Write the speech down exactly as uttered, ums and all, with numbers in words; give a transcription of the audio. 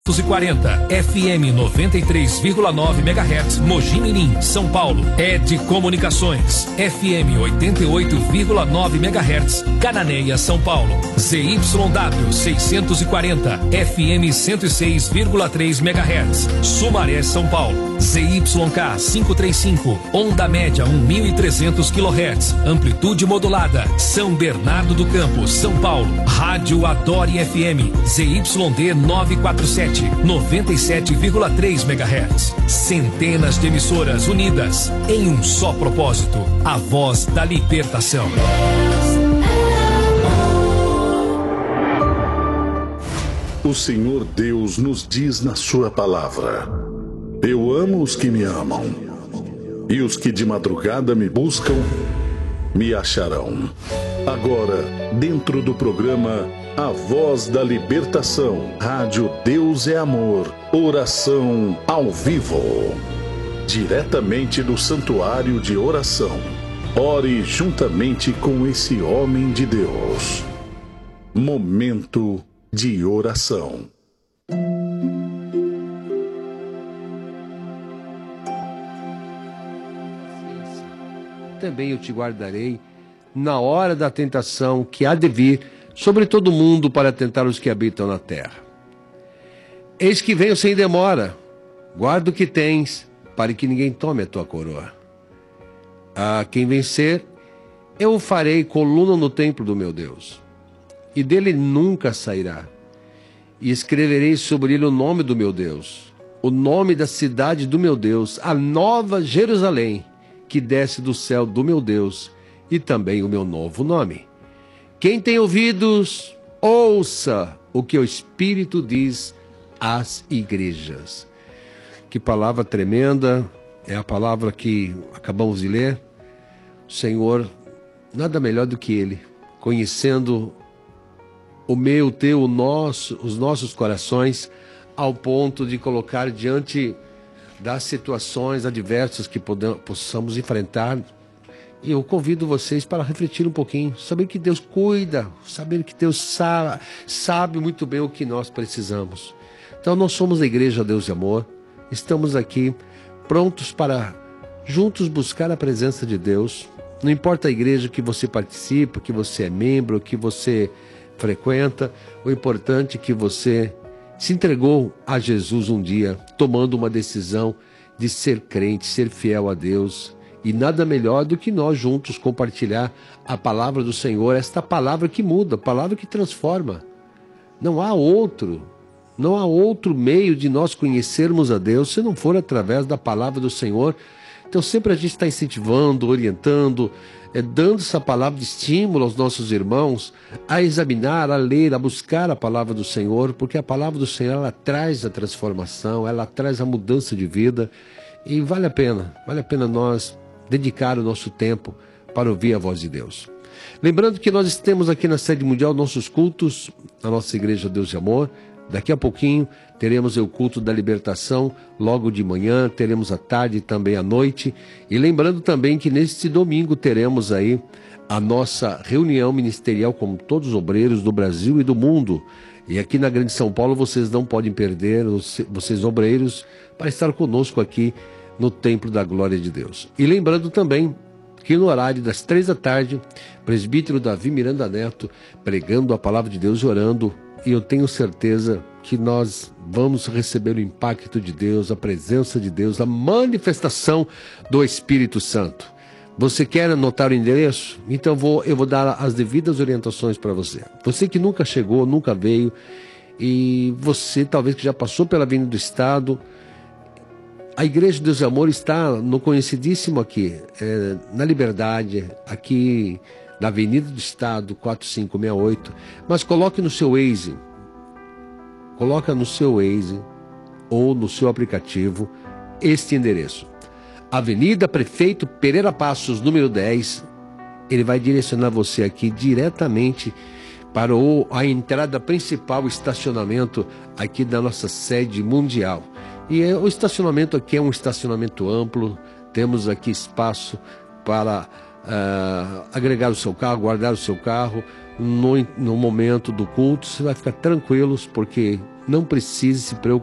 duzentos e quarenta, F M noventa e três vírgula nove megahertz, Mogi Mirim, São Paulo. Ed Comunicações, F M oitenta e oito vírgula nove megahertz, Cananéia, São Paulo. Z Y W seiscentos e quarenta, F M cento e seis vírgula três megahertz, Sumaré, São Paulo. Z Y K quinhentos e trinta e cinco, onda média mil e trezentos quilohertz, amplitude modulada, São Bernardo do Campo, São Paulo. Rádio Adore F M, Z Y D novecentos e quarenta e sete, noventa e sete vírgula três megahertz. Centenas de emissoras unidas em um só propósito, a voz da libertação. O Senhor Deus nos diz na sua palavra: eu amo os que me amam, e os que de madrugada me buscam, me acharão. Agora, dentro do programa A Voz da Libertação, Rádio Deus é Amor, oração ao vivo, diretamente do Santuário de Oração. Ore juntamente com esse homem de Deus. Momento de oração. Também eu te guardarei na hora da tentação que há de vir sobre todo mundo para tentar os que habitam na terra. Eis que venho sem demora, guarda o que tens, para que ninguém tome a tua coroa. A quem vencer, eu o farei coluna no templo do meu Deus, e dele nunca sairá. E escreverei sobre ele o nome do meu Deus, o nome da cidade do meu Deus, a nova Jerusalém, que desce do céu do meu Deus, e também o meu novo nome. Quem tem ouvidos, ouça o que o Espírito diz às igrejas. Que palavra tremenda, é a palavra que acabamos de ler. O Senhor, nada melhor do que Ele, conhecendo o meu, o teu, o nosso, os nossos corações, ao ponto de colocar diante das situações adversas que podemos, possamos enfrentar. E eu convido vocês para refletir um pouquinho, saber que Deus cuida, saber que Deus sabe, sabe muito bem o que nós precisamos. Então nós somos a Igreja Deus de Amor, estamos aqui prontos para juntos buscar a presença de Deus. Não importa a igreja que você participa, que você é membro, que você frequenta, o importante é que você se entregou a Jesus um dia, tomando uma decisão de ser crente, ser fiel a Deus. E nada melhor do que nós juntos compartilhar a palavra do Senhor, esta palavra que muda, a palavra que transforma. Não há outro, não há outro meio de nós conhecermos a Deus se não for através da palavra do Senhor. Então sempre a gente está incentivando, orientando, é, dando essa palavra de estímulo aos nossos irmãos a examinar, a ler, a buscar a palavra do Senhor, porque a palavra do Senhor, ela traz a transformação, ela traz a mudança de vida, e vale a pena, vale a pena nós dedicar o nosso tempo para ouvir a voz de Deus. Lembrando que nós temos aqui na sede mundial nossos cultos, a nossa Igreja Deus de Amor. Daqui a pouquinho teremos o culto da libertação, logo de manhã, teremos à tarde e também à noite. E lembrando também que neste domingo teremos aí a nossa reunião ministerial com todos os obreiros do Brasil e do mundo. E aqui na Grande São Paulo vocês não podem perder, vocês obreiros, para estar conosco aqui no Templo da Glória de Deus. E lembrando também que no horário das três da tarde, presbítero Davi Miranda Neto pregando a palavra de Deus e orando, e eu tenho certeza que nós vamos receber o impacto de Deus, a presença de Deus, a manifestação do Espírito Santo. Você quer anotar o endereço? Então vou, eu vou dar as devidas orientações para você. Você que nunca chegou, nunca veio, e você talvez que já passou pela Avenida do Estado, a Igreja de Deus de Amor está no conhecidíssimo aqui, é, na Liberdade, aqui na Avenida do Estado, quatro cinco seis oito. Mas coloque no seu Waze, coloca no seu Waze ou no seu aplicativo este endereço. Avenida Prefeito Pereira Passos, número dez. Ele vai direcionar você aqui diretamente para o, a entrada principal, o estacionamento aqui da nossa sede mundial. E o estacionamento aqui é um estacionamento amplo, temos aqui espaço para uh, agregar o seu carro, guardar o seu carro. No, no momento do culto, você vai ficar tranquilos, porque não precise se preocupar.